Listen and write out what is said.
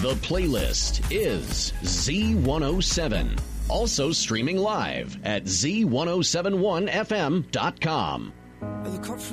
The playlist is Z107. Also streaming live at Z1071FM.com.